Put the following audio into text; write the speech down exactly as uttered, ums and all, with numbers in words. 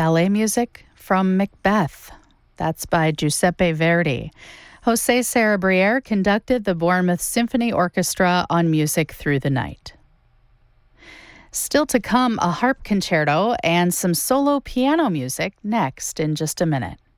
ballet music from Macbeth. That's by Giuseppe Verdi. Jose Sarabriere conducted the Bournemouth Symphony Orchestra on Music Through the Night. Still to come, a harp concerto and some solo piano music next in just a minute.